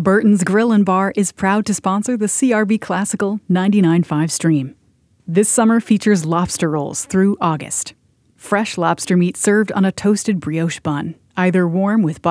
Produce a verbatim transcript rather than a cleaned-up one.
Burton's Grill and Bar is proud to sponsor the C R B Classical ninety-nine point five stream. This summer features lobster rolls through August. Fresh lobster meat served on a toasted brioche bun, either warm with